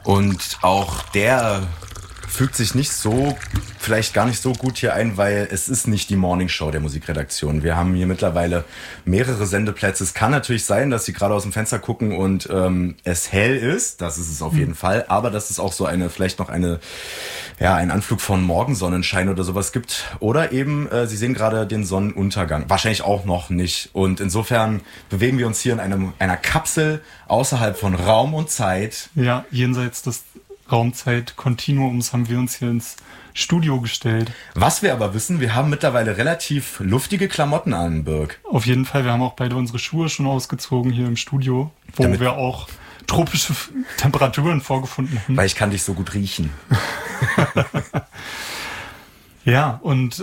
Und auch der fügt sich vielleicht gar nicht so gut hier ein, weil es ist nicht die Morningshow der Musikredaktion. Wir haben hier mittlerweile mehrere Sendeplätze. Es kann natürlich sein, dass Sie gerade aus dem Fenster gucken und es hell ist. Das ist es auf jeden Fall. Aber dass es auch so vielleicht noch einen Anflug von Morgensonnenschein oder sowas gibt. Oder eben, Sie sehen gerade den Sonnenuntergang. Wahrscheinlich auch noch nicht. Und insofern bewegen wir uns hier in einer Kapsel außerhalb von Raum und Zeit. Ja, jenseits des Raumzeit-Kontinuums haben wir uns hier ins Studio gestellt. Was wir aber wissen, wir haben mittlerweile relativ luftige Klamotten an, Birk. Auf jeden Fall, wir haben auch beide unsere Schuhe schon ausgezogen hier im Studio, wo wir auch tropische Temperaturen vorgefunden haben. Weil ich kann dich so gut riechen. Ja, und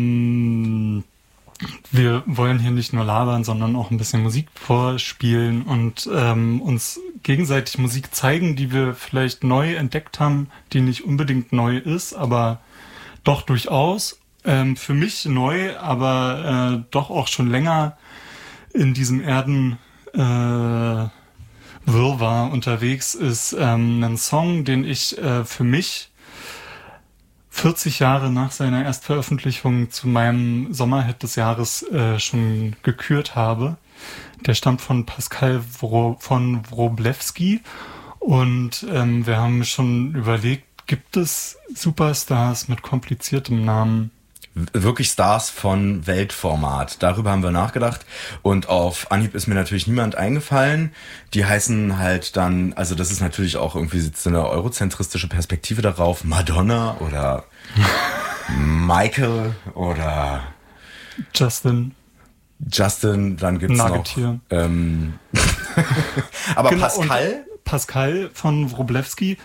wir wollen hier nicht nur labern, sondern auch ein bisschen Musik vorspielen und uns gegenseitig Musik zeigen, die wir vielleicht neu entdeckt haben, die nicht unbedingt neu ist, aber doch durchaus. Für mich neu, aber doch auch schon länger in diesem Wirrwarr unterwegs ist ein Song, den ich für mich 40 Jahre nach seiner Erstveröffentlichung zu meinem Sommerhit des Jahres schon gekürt habe. Der stammt von Pascal von Wroblewski und wir haben schon überlegt, gibt es Superstars mit kompliziertem Namen? Wirklich Stars von Weltformat. Darüber haben wir nachgedacht und auf Anhieb ist mir natürlich niemand eingefallen. Die heißen halt dann, also das ist natürlich auch irgendwie so eine eurozentristische Perspektive darauf, Madonna oder Michael oder Justin, dann gibt's Nugget noch aber genau, Pascal von Wroblewski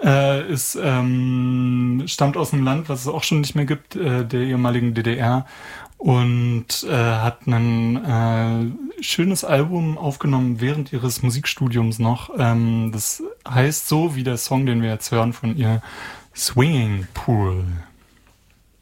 stammt aus einem Land, was es auch schon nicht mehr gibt, der ehemaligen DDR, und hat ein schönes Album aufgenommen während ihres Musikstudiums noch. Das heißt so wie der Song, den wir jetzt hören von ihr, Swinging Pool.